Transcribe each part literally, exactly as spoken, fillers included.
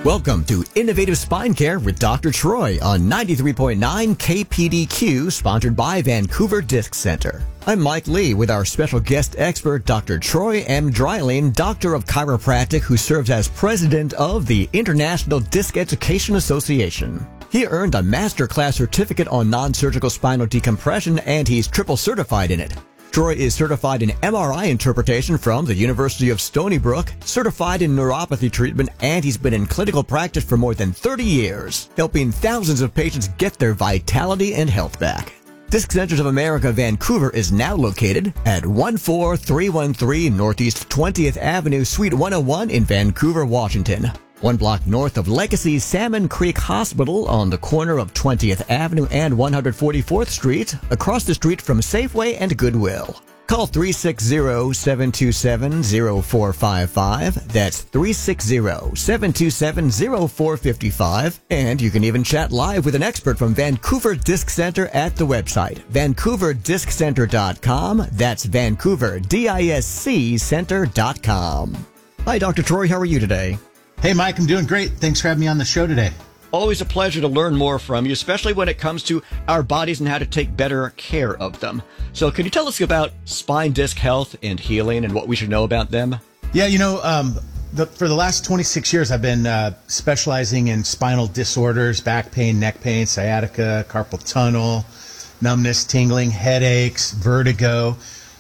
Welcome to Innovative Spine Care with Doctor Troy on ninety-three point nine K P D Q, sponsored by Vancouver Disc Center. I'm Mike Lee with our special guest expert, Doctor Troy M. Dreiling, Doctor of Chiropractic, who serves as President of the International Disc Education Association. He earned a master class certificate on non-surgical spinal decompression, and he's triple certified in it. Troy is certified in M R I interpretation from the University of Stony Brook, certified in neuropathy treatment, and he's been in clinical practice for more than thirty years, helping thousands of patients get their vitality and health back. Disc Centers of America Vancouver is now located at one four three one three Northeast twentieth Avenue, Suite one oh one in Vancouver, Washington. One block north of Legacy Salmon Creek Hospital on the corner of twentieth Avenue and one hundred forty-fourth Street, across the street from Safeway and Goodwill. Call three six zero, seven two seven, zero four five five. That's three six zero, seven two seven, zero four five five. And you can even chat live with an expert from Vancouver Disc Center at the website, vancouver disc center dot com. That's Vancouver, D I S C Center dot com. Hi, Doctor Troy. How are you today? Hey, Mike, I'm doing great. Thanks for having me on the show today. Always a pleasure to learn more from you, especially when it comes to our bodies and how to take better care of them. So can you tell us about spine disc health and healing and what we should know about them? Yeah, you know, um, the, for the last twenty-six years, I've been uh, specializing in spinal disorders, back pain, neck pain, sciatica, carpal tunnel, numbness, tingling, headaches, vertigo.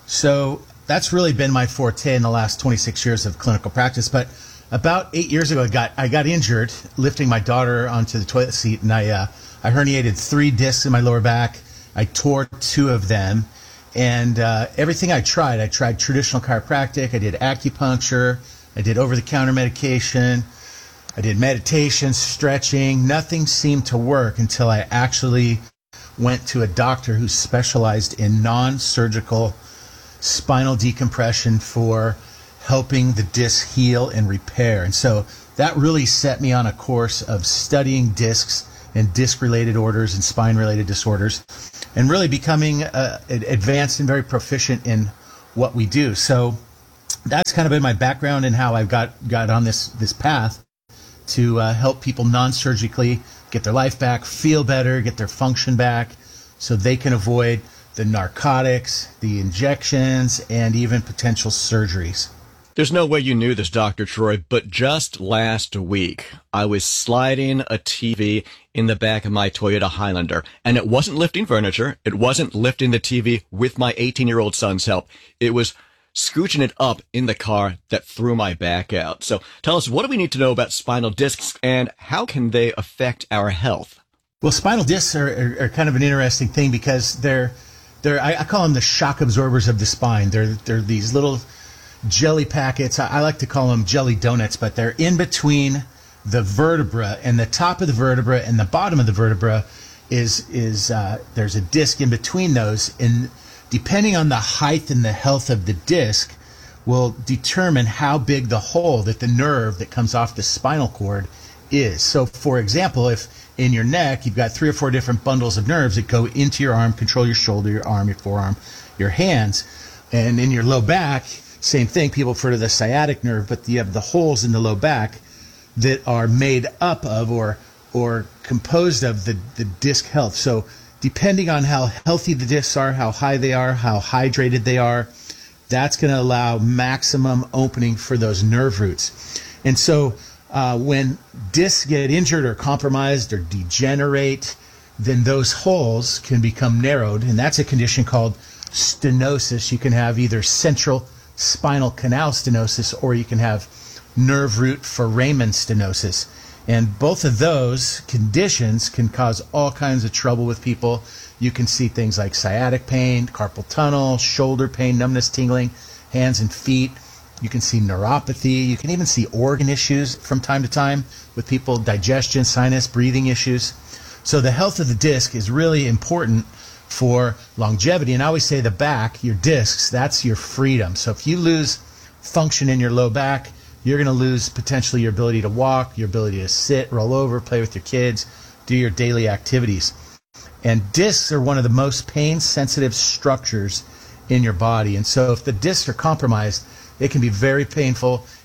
So that's really been my forte in the last twenty-six years of clinical practice. But about eight years ago, I got I got injured lifting my daughter onto the toilet seat, and I uh, I herniated three discs in my lower back. I tore two of them, and uh, everything I tried, I tried traditional chiropractic, I did acupuncture, I did over-the-counter medication, I did meditation, stretching. Nothing seemed to work until I actually went to a doctor who specialized in non-surgical spinal decompression for helping the disc heal and repair. And so that really set me on a course of studying discs and disc-related orders and spine-related disorders, and really becoming uh, advanced and very proficient in what we do. So that's kind of been my background and how I've got, got on this, this path to uh, help people non-surgically get their life back, feel better, get their function back, so they can avoid the narcotics, the injections, and even potential surgeries. There's no way you knew this, Doctor Troy, but just last week, I was sliding a T V in the back of my Toyota Highlander, and it wasn't lifting furniture. It wasn't lifting the T V with my eighteen-year-old son's help. It was scooching it up in the car that threw my back out. So tell us, what do we need to know about spinal discs, and how can they affect our health? Well, spinal discs are, are, are kind of an interesting thing because they're, they're I, I call them the shock absorbers of the spine. They're, they're these little jelly packets. I like to call them jelly donuts, but they're in between the vertebra, and the top of the vertebra and the bottom of the vertebra is is uh, there's a disc in between those, and depending on the height and the health of the disc will determine how big the hole that the nerve that comes off the spinal cord is. So for example, if in your neck you've got three or four different bundles of nerves that go into your arm, control your shoulder, your arm, your forearm, your hands, and in your low back, same thing, people refer to the sciatic nerve, but you have the holes in the low back that are made up of or or composed of the, the disc health. So depending on how healthy the discs are, how high they are, how hydrated they are, that's going to allow maximum opening for those nerve roots. And so uh, when discs get injured or compromised or degenerate, then those holes can become narrowed, and that's a condition called stenosis. You can have either central spinal canal stenosis, or you can have nerve root foramen stenosis. And both of those conditions can cause all kinds of trouble with people. You can see things like sciatic pain, carpal tunnel, shoulder pain, numbness, tingling, hands and feet. You can see neuropathy. You can even see organ issues from time to time with people, digestion, sinus, breathing issues. So the health of the disc is really important for longevity. And I always say the back, your discs, that's your freedom. So if you lose function in your low back, you're going to lose potentially your ability to walk, your ability to sit, roll over, play with your kids, do your daily activities. And discs are one of the most pain-sensitive structures in your body. And so if the discs are compromised, it can be very painful.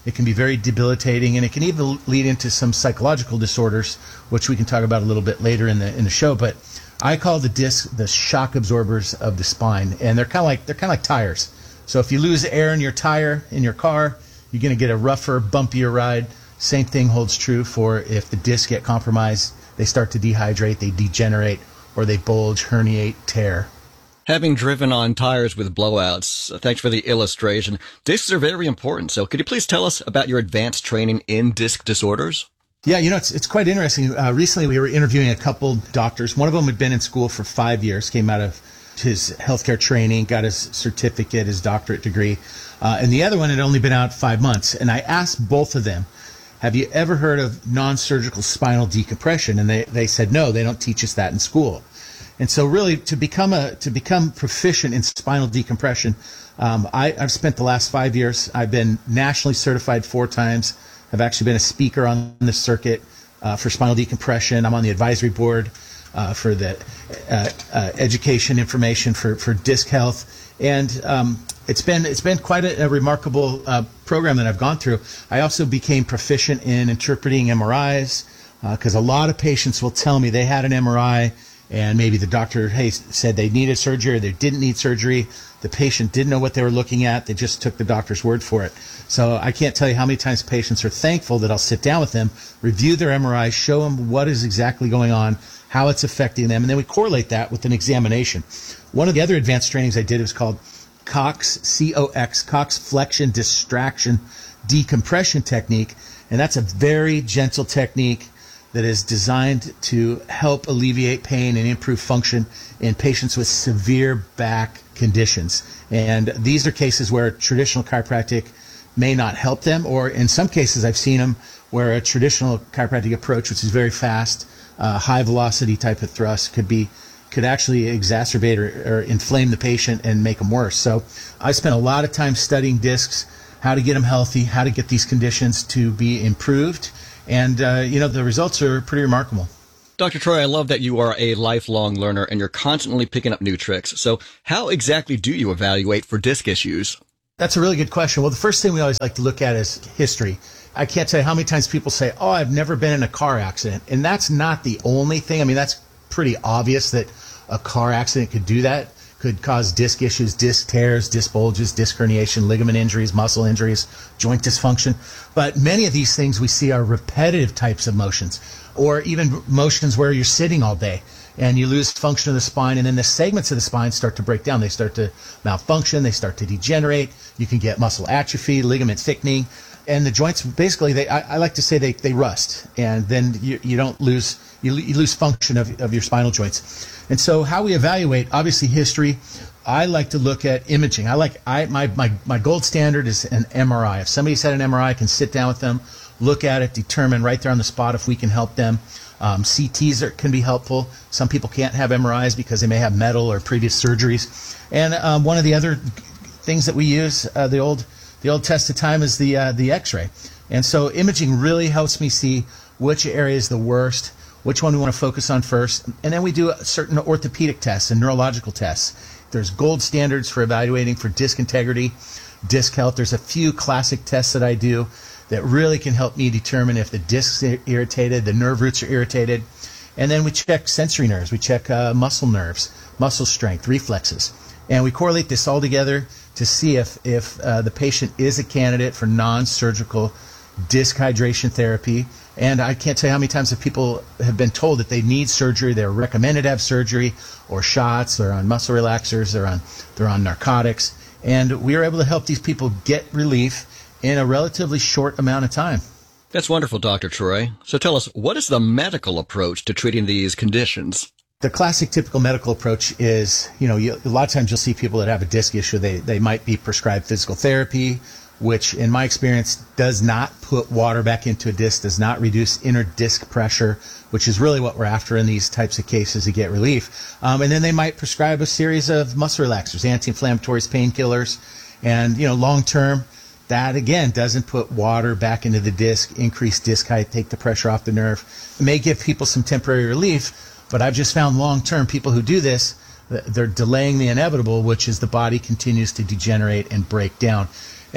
It can be very debilitating, and it can even lead into some psychological disorders, which we can talk about a little bit later in the in the show. But I call the disc the shock absorbers of the spine, and they're kind of like they're kind of like tires. So if you lose air in your tire in your car, you're going to get a rougher, bumpier ride. Same thing holds true for if the discs get compromised, they start to dehydrate, they degenerate, or they bulge, herniate, tear. Having driven on tires with blowouts, thanks for the illustration. Discs are very important. So could you please tell us about your advanced training in disc disorders? Yeah, you know, it's it's quite interesting. Uh, recently, we were interviewing a couple doctors. One of them had been in school for five years, came out of his healthcare training, got his certificate, his doctorate degree. Uh, and the other one had only been out five months. And I asked both of them, have you ever heard of non-surgical spinal decompression? And they, they said, no, they don't teach us that in school. And so really to become a to become proficient in spinal decompression, um, I, I've spent the last five years, I've been nationally certified four times. I've actually been a speaker on the circuit uh, for spinal decompression. I'm on the advisory board uh, for the uh, uh, education information for, for disc health. And um, it's been it's been quite a, a remarkable uh, program that I've gone through. I also became proficient in interpreting M R Is because uh, a lot of patients will tell me they had an M R I and maybe the doctor hey, said they needed surgery or they didn't need surgery. The patient didn't know what they were looking at. They just took the doctor's word for it. So I can't tell you how many times patients are thankful that I'll sit down with them, review their M R I, show them what is exactly going on, how it's affecting them, and then we correlate that with an examination. One of the other advanced trainings I did was called Cox, C O X, Cox Flexion Distraction Decompression Technique, and that's a very gentle technique that is designed to help alleviate pain and improve function in patients with severe back conditions. And these are cases where traditional chiropractic may not help them, or in some cases I've seen them where a traditional chiropractic approach, which is very fast, uh, high velocity type of thrust, could be could actually exacerbate or, or inflame the patient and make them worse. So I spent a lot of time studying discs, how to get them healthy, how to get these conditions to be improved. And, uh, you know, the results are pretty remarkable. Doctor Troy, I love that you are a lifelong learner and you're constantly picking up new tricks. So how exactly do you evaluate for disc issues? That's a really good question. Well, the first thing we always like to look at is history. I can't tell you how many times people say, oh, I've never been in a car accident. And that's not the only thing. I mean, that's pretty obvious that a car accident could do that, could cause disc issues, disc tears, disc bulges, disc herniation, ligament injuries, muscle injuries, joint dysfunction. But many of these things we see are repetitive types of motions, or even motions where you're sitting all day and you lose function of the spine, and then the segments of the spine start to break down. They start to malfunction, they start to degenerate. You can get muscle atrophy, ligament thickening, and the joints basically, they I, I like to say they, they rust, and then you, you don't lose you, you lose function of, of your spinal joints. And so how we evaluate, obviously history, I like to look at imaging. I like I my, my, my gold standard is an M R I. If somebody's had an M R I, I can sit down with them, look at it, determine right there on the spot if we can help them. Um, C Ts are, can be helpful. Some people can't have M R Is because they may have metal or previous surgeries. And um, one of the other things that we use, uh, the old the old test of time, is the uh, the X-ray. And so imaging really helps me see which area is the worst, which one we want to focus on first. And then we do certain orthopedic tests and neurological tests. There's gold standards for evaluating for disc integrity, disc health. There's a few classic tests that I do that really can help me determine if the discs are irritated, the nerve roots are irritated. And then we check sensory nerves. We check uh, muscle nerves, muscle strength, reflexes. And we correlate this all together to see if, if uh, the patient is a candidate for non-surgical disc hydration therapy. And I can't tell you how many times that people have been told that they need surgery, they're recommended to have surgery, or shots, they're on muscle relaxers, they're on, they're on narcotics. And we are able to help these people get relief in a relatively short amount of time. That's wonderful, Doctor Troy. So tell us, what is the medical approach to treating these conditions? The classic typical medical approach is, you know, you, a lot of times you'll see people that have a disc issue, they, they might be prescribed physical therapy, which in my experience does not put water back into a disc, does not reduce inner disc pressure, which is really what we're after in these types of cases to get relief. Um, and then they might prescribe a series of muscle relaxers, anti-inflammatories, painkillers, and, you know, long term, that again doesn't put water back into the disc, increase disc height, take the pressure off the nerve. It may give people some temporary relief, but I've just found long term people who do this, they're delaying the inevitable, which is the body continues to degenerate and break down.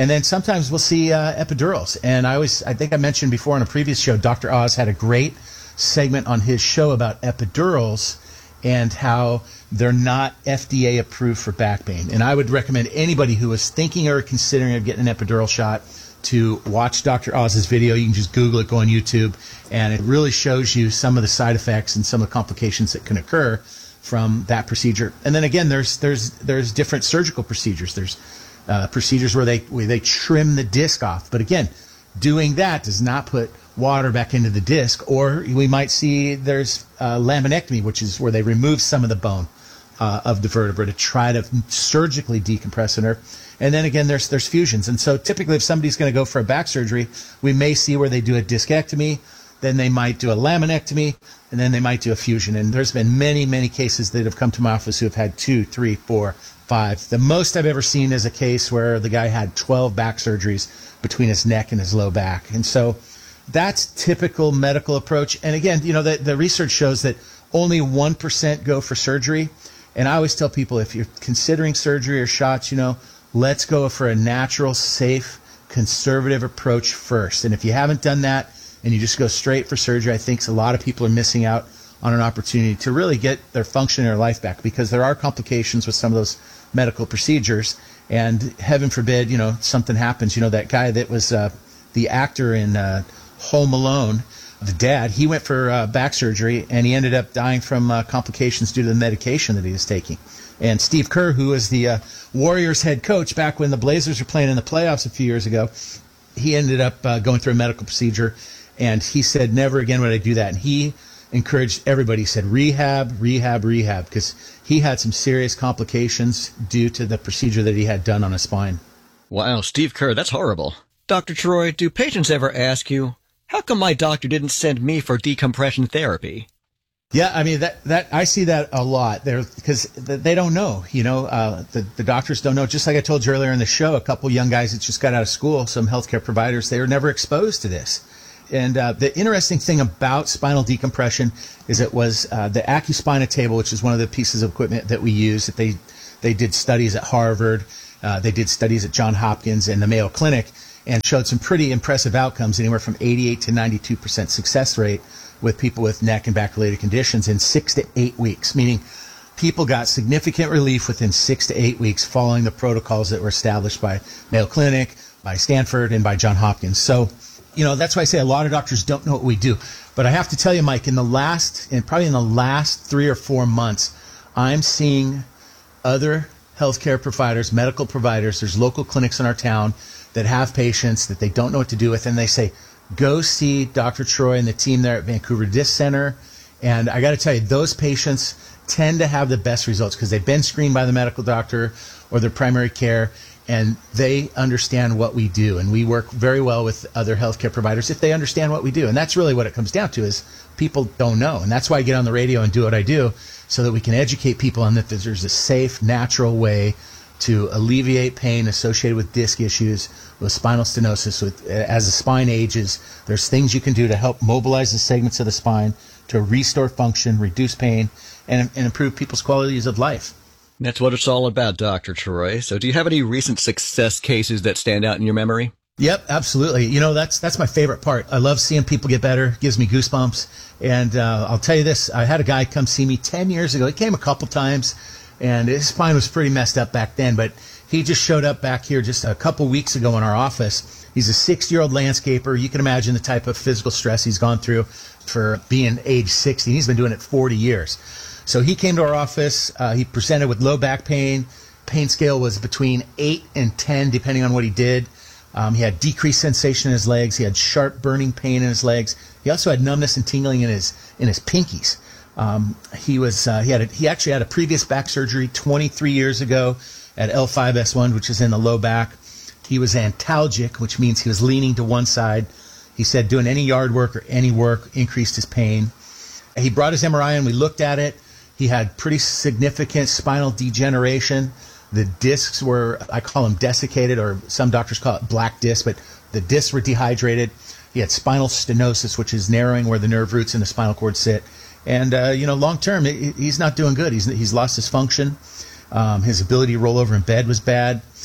And then sometimes we'll see uh, epidurals. And I always, I think I mentioned before on a previous show, Doctor Oz had a great segment on his show about epidurals and how they're not F D A approved for back pain. And I would recommend anybody who is thinking or considering of getting an epidural shot to watch Doctor Oz's video. You can just Google it, go on YouTube, and it really shows you some of the side effects and some of the complications that can occur from that procedure. And then again, there's there's there's different surgical procedures. There's uh, procedures where they where they trim the disc off. But again, doing that does not put water back into the disc. Or we might see there's uh, laminectomy, which is where they remove some of the bone uh, of the vertebra to try to surgically decompress the nerve. And then again, there's there's fusions. And so typically if somebody's going to go for a back surgery, we may see where they do a discectomy, then they might do a laminectomy, and then they might do a fusion. And there's been many, many cases that have come to my office who have had two, three, four, five. The most I've ever seen is a case where the guy had twelve back surgeries between his neck and his low back. And so that's typical medical approach. And again, you know, the, the research shows that only one percent go for surgery. And I always tell people, if you're considering surgery or shots, you know, let's go for a natural, safe, conservative approach first. And if you haven't done that and you just go straight for surgery, I think a lot of people are missing out on an opportunity to really get their function in their life back, because there are complications with some of those medical procedures. And heaven forbid, you know, something happens. You know, that guy that was uh, the actor in uh, Home Alone, the dad, he went for uh, back surgery and he ended up dying from uh, complications due to the medication that he was taking. And Steve Kerr, who was the uh, Warriors head coach back when the Blazers were playing in the playoffs a few years ago, he ended up uh, going through a medical procedure, and he said, never again would I do that. And he encouraged everybody, he said, rehab, rehab, rehab, because he had some serious complications due to the procedure that he had done on his spine. Wow, Steve Kerr, that's horrible. Doctor Troy, do patients ever ask you, how come my doctor didn't send me for decompression therapy? Yeah, I mean, that, that I see that a lot there, because they don't know, you know, uh, the, the doctors don't know. Just like I told you earlier in the show, a couple young guys that just got out of school, some healthcare providers, they were never exposed to this. And uh, the interesting thing about spinal decompression is it was uh, the Accuspina table, which is one of the pieces of equipment that we use. That they they did studies at Harvard, uh, they did studies at Johns Hopkins and the Mayo Clinic, and showed some pretty impressive outcomes, anywhere from eighty-eight to ninety-two percent success rate with people with neck and back related conditions in six to eight weeks, meaning people got significant relief within six to eight weeks following the protocols that were established by Mayo Clinic, by Stanford, and by Johns Hopkins. So, you know, that's why I say a lot of doctors don't know what we do. But I have to tell you, Mike, in the last, and probably in the last three or four months, I'm seeing other healthcare providers, medical providers, there's local clinics in our town that have patients that they don't know what to do with, and they say, go see Doctor Troy and the team there at Vancouver Disc Center. And I got to tell you, those patients tend to have the best results because they've been screened by the medical doctor or their primary care, and they understand what we do. And we work very well with other healthcare providers if they understand what we do. And that's really what it comes down to, is people don't know. And that's why I get on the radio and do what I do, so that we can educate people on that there's a safe, natural way to alleviate pain associated with disc issues, with spinal stenosis. With, as the spine ages, there's things you can do to help mobilize the segments of the spine to restore function, reduce pain, and, and improve people's qualities of life. That's what it's all about, Doctor Troy. So do you have any recent success cases that stand out in your memory? Yep, absolutely. You know, that's that's my favorite part. I love seeing people get better. It gives me goosebumps. And uh, I'll tell you this, I had a guy come see me ten years ago. He came a couple times, and his spine was pretty messed up back then, but he just showed up back here just a couple weeks ago in our office. He's a sixty-year-old landscaper. You can imagine the type of physical stress he's gone through for being age sixty. He's been doing it forty years. So he came to our office. Uh, he presented with low back pain. Pain scale was between eight and ten, depending on what he did. Um, he had decreased sensation in his legs. He had sharp burning pain in his legs. He also had numbness and tingling in his in his pinkies. Um, he was uh, he had a, he actually had a previous back surgery twenty-three years ago at L five S one, which is in the low back. He was antalgic, which means he was leaning to one side. He said doing any yard work or any work increased his pain. He brought his M R I and we looked at it. He had pretty significant spinal degeneration. The discs were, I call them desiccated, or some doctors call it black disc, but the discs were dehydrated. He had spinal stenosis, which is narrowing where the nerve roots in the spinal cord sit. And, uh, you know, long term, he's not doing good. He's he's lost his function. Um, his ability to roll over in bed was bad.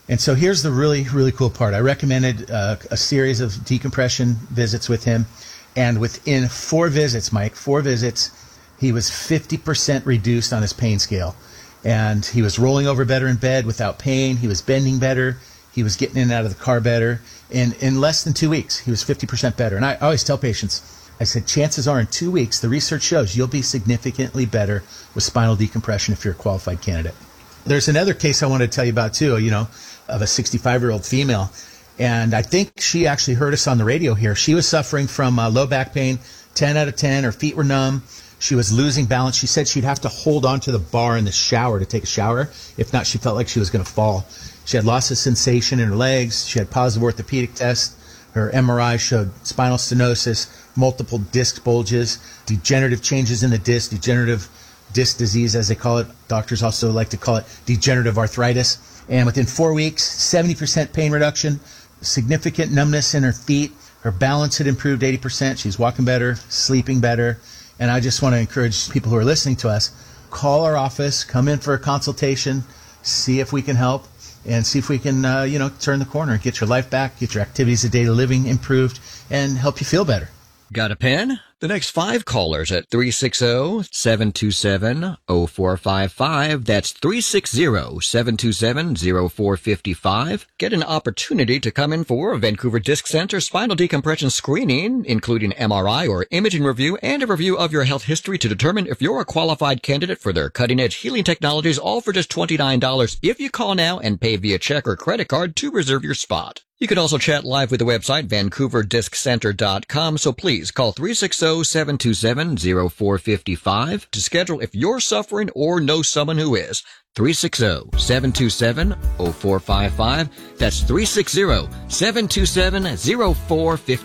And so here's the really, really cool part. I recommended uh, a series of decompression visits with him. And within four visits, Mike, four visits, he was fifty percent reduced on his pain scale. And he was rolling over better in bed without pain. He was bending better. He was getting in and out of the car better. And in less than two weeks, he was fifty percent better. And I always tell patients, I said, chances are in two weeks, the research shows you'll be significantly better with spinal decompression if you're a qualified candidate. There's another case I want to tell you about, too, you know, of a sixty-five-year-old female. And I think she actually heard us on the radio here. She was suffering from uh, low back pain, ten out of ten. Her feet were numb. She was losing balance. She said she'd have to hold onto the bar in the shower to take a shower. If not, she felt like she was going to fall. She had loss of sensation in her legs. She had positive orthopedic tests. Her M R I showed spinal stenosis, multiple disc bulges, degenerative changes in the disc, degenerative disc disease, as they call it. Doctors also like to call it degenerative arthritis. And within four weeks, seventy percent pain reduction, significant numbness in her feet. Her balance had improved eighty percent. She's walking better, sleeping better. And I just want to encourage people who are listening to us, call our office, come in for a consultation, see if we can help, and see if we can, uh, you know, turn the corner, get your life back, get your activities of daily living improved, and help you feel better. Got a pen? The next five callers at three six zero, seven two seven, zero four five five. That's three six zero, seven two seven, zero four five five. Get an opportunity to come in for a Vancouver Disc Center spinal decompression screening, including M R I or imaging review and a review of your health history to determine if you're a qualified candidate for their cutting-edge healing technologies, all for just twenty-nine dollars if you call now and pay via check or credit card to reserve your spot. You can also chat live with the website, vancouver disc center dot com, so please call three six zero, seven two seven, zero four five five to schedule if you're suffering or know someone who is. three six zero, seven two seven, zero four five five. That's three six zero, seven two seven, zero four five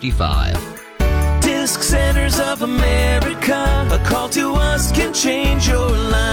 five. Disc Centers of America, a call to us can change your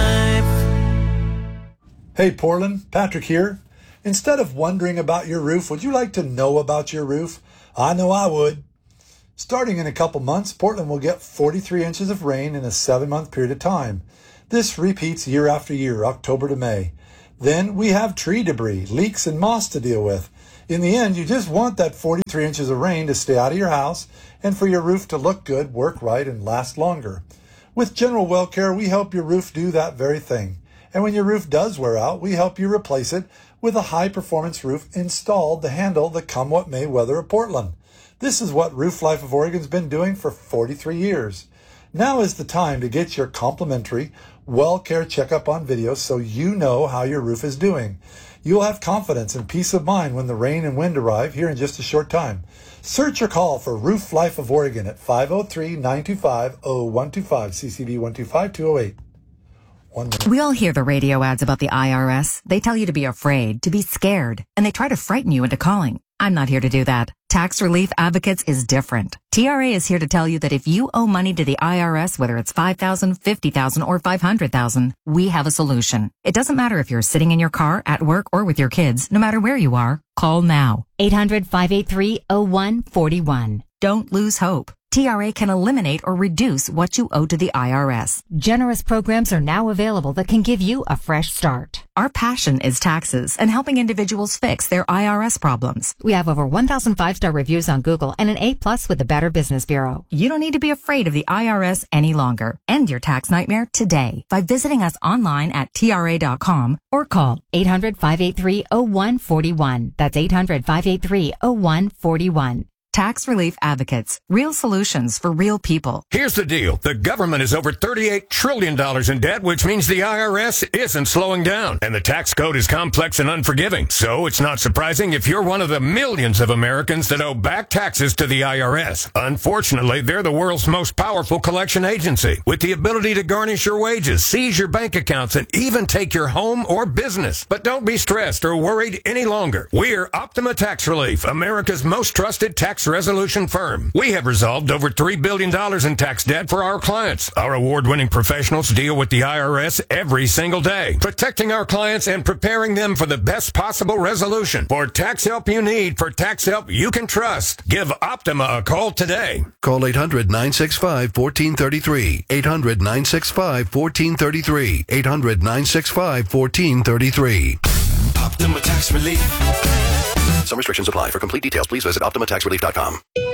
life. Hey Portland, Patrick here. Instead of wondering about your roof, would you like to know about your roof? I know I would. Starting in a couple months, Portland will get forty-three inches of rain in a seven-month period of time. This repeats year after year, October to May. Then we have tree debris, leaks, and moss to deal with. In the end, you just want that forty-three inches of rain to stay out of your house and for your roof to look good, work right, and last longer. With General Well Care, we help your roof do that very thing. And when your roof does wear out, we help you replace it with a high-performance roof installed to handle the come-what-may weather of Portland. This is what Roof Life of Oregon's been doing for forty-three years. Now is the time to get your complimentary Well Care checkup on video so you know how your roof is doing. You'll have confidence and peace of mind when the rain and wind arrive here in just a short time. Search or call for Roof Life of Oregon at five oh three, nine two five, oh one two five, C C V one two five, two oh eight. We all hear the radio ads about the I R S. They tell you to be afraid, to be scared, and they try to frighten you into calling. I'm not here to do that. Tax Relief Advocates is different. T R A is here to tell you that if you owe money to the I R S, whether it's five thousand dollars, fifty thousand dollars, or five hundred thousand dollars, we have a solution. It doesn't matter if you're sitting in your car, at work, or with your kids. No matter where you are, call now. eight hundred, five eight three, oh one four one. Don't lose hope. T R A can eliminate or reduce what you owe to the I R S. Generous programs are now available that can give you a fresh start. Our passion is taxes and helping individuals fix their I R S problems. We have over one thousand five-star reviews on Google and an A plus with the Better Business Bureau. You don't need to be afraid of the I R S any longer. End your tax nightmare today by visiting us online at T R A dot com or call eight hundred, five eight three, oh one four one. That's eight hundred, five eight three, oh one four one. Tax Relief Advocates. Real solutions for real people. Here's the deal. The government is over thirty-eight trillion dollars in debt, which means the I R S isn't slowing down. And the tax code is complex and unforgiving. So it's not surprising if you're one of the millions of Americans that owe back taxes to the I R S. Unfortunately, they're the world's most powerful collection agency, with the ability to garnish your wages, seize your bank accounts, and even take your home or business. But don't be stressed or worried any longer. We're Optima Tax Relief, America's most trusted tax resolution firm. We have resolved over three billion dollars in tax debt for our clients. Our award-winning professionals deal with the I R S every single day, protecting our clients and preparing them for the best possible resolution. For tax help you need, for tax help you can trust, give Optima a call today. Call eight hundred, nine six five, one four three three. eight hundred, nine six five, one four three three. eight hundred, nine six five, one four three three. Optima Tax Relief. Some restrictions apply. For complete details, please visit Optima Tax Relief dot com.